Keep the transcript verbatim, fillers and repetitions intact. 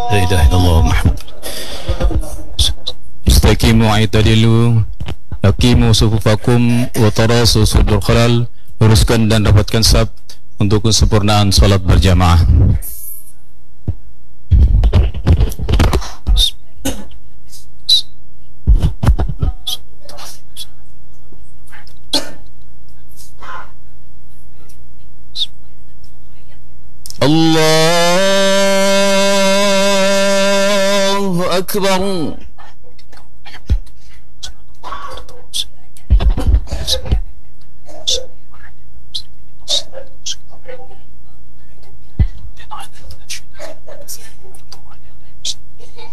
La ilaha illallah Muhammad. Istaqimu aitadilu, yaqimu sufufakum wa tarasu sudur khalal. Luruskan dan dapatkan sab untuk kesempurnaan salat berjamaah. Allahu Akbar.